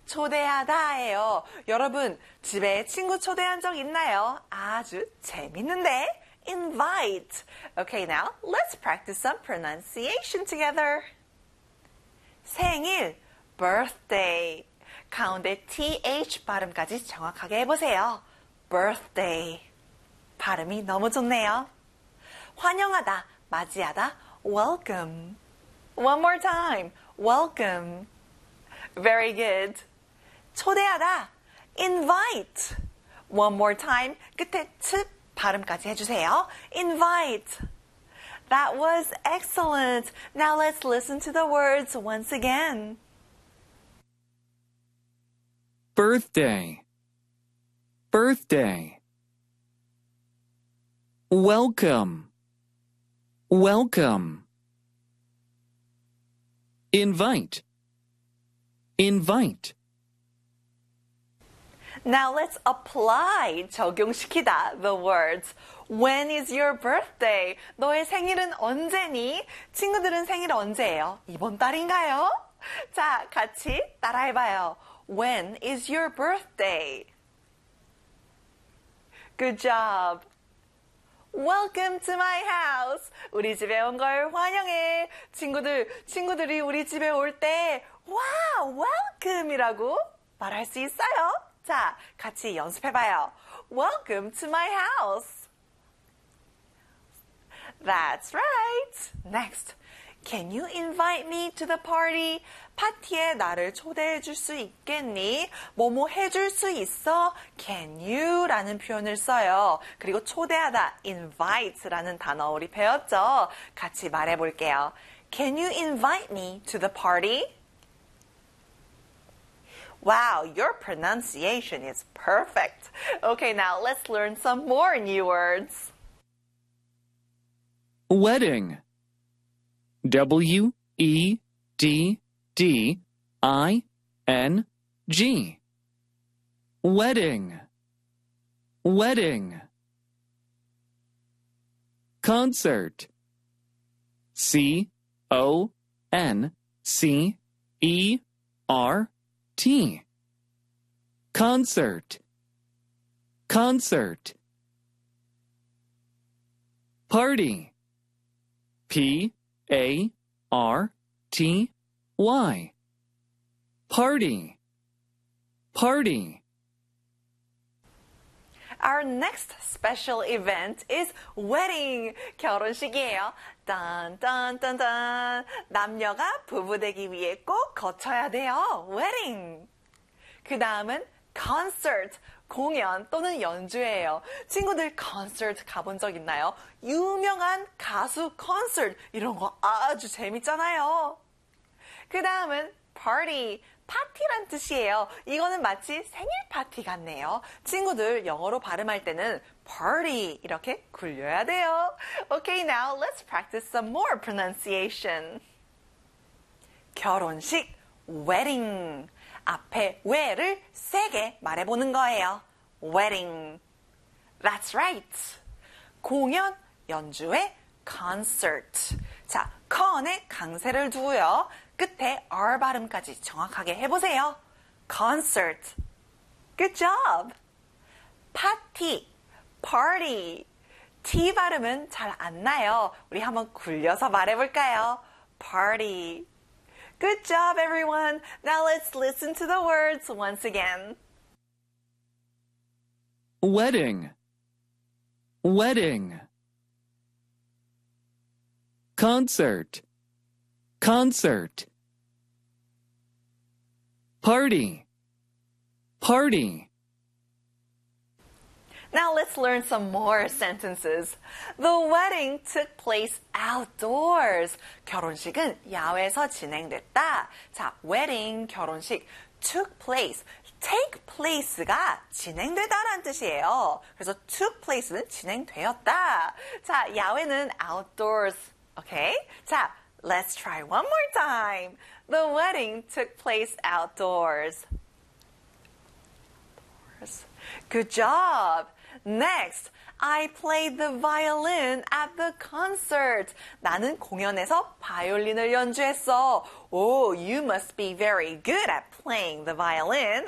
초대하다예요. 여러분, 집에 친구 초대한 적 있나요? 아주 재밌는데. Invite. Okay, now let's practice some pronunciation together. 생일, birthday. 가운데 th 발음까지 정확하게 해보세요. birthday. 발음이 너무 좋네요. 환영하다, 맞이하다, welcome. One more time, welcome. Very good. 초대하다, invite. One more time, 끝에 츠 발음까지 해주세요. invite. That was excellent. Now let's listen to the words once again. Birthday, birthday. Welcome, welcome. Invite, invite. Now let's apply, 적용시키다, the words. When is your birthday? 너의 생일은 언제니? 친구들은 생일 언제예요? 이번 달인가요? 자, 같이 따라해봐요. When is your birthday? Good job. Welcome to my house. 우리 집에 온 걸 환영해. 친구들이 우리 집에 올 때, wow, welcome이라고 말할 수 있어요. 자, 같이 연습해봐요. Welcome to my house. That's right. Next. Can you invite me to the party? 파티에 나를 초대해 줄 수 있겠니? 뭐뭐 해줄 수 있어? Can you? 라는 표현을 써요. 그리고 초대하다, invite 라는 단어 우리 배웠죠? 같이 말해볼게요. Can you invite me to the party? Wow, your pronunciation is perfect. Okay, now let's learn some more new words. Wedding. W-E-D-D-I-N-G. Wedding, wedding. Concert. C-O-N-C-E-R-T. Concert, concert. Party. P-A-R-T-Y. Party, party. Our next special event is wedding. 결혼식이에요. 딴딴딴딴. 남녀가 부부 되기 위해 꼭 거쳐야 돼요. wedding. 그 다음은 concert. 공연 또는 연주예요. 친구들 콘서트 가본 적 있나요? 유명한 가수 콘서트 이런 거 아주 재밌잖아요. 그 다음은 party, 파티란 뜻이에요. 이거는 마치 생일 파티 같네요. 친구들 영어로 발음할 때는 party 이렇게 굴려야 돼요. Okay, now let's practice some more pronunciation. 결혼식, wedding. 앞에 we를 세게 말해보는 거예요. wedding. That's right. 공연, 연주회, concert. 자, con에 강세를 두고요. 끝에 R 발음까지 정확하게 해보세요. concert. Good job. 파티, party. T 발음은 잘 안 나요. 우리 한번 굴려서 말해볼까요? party. Good job, everyone. Now let's listen to the words once again. Wedding, wedding. Concert, concert. Party, party. Now let's learn some more sentences. The wedding took place outdoors. 결혼식은 야외에서 진행됐다. 자, wedding, 결혼식, took place. take place가 진행되다라는 뜻이에요. 그래서 took place는 진행되었다. 자, 야외는 outdoors. Okay? 자, let's try one more time. The wedding took place outdoors. Good job. Next, I played the violin at the concert. 나는 공연에서 바이올린을 연주했어. Oh, you must be very good at playing the violin.